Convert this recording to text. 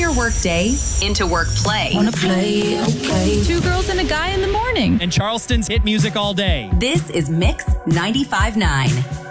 your work day into work play. Wanna play, okay. Two girls and a guy in the morning. And Charleston's hit music all day. This is Mix 95.9.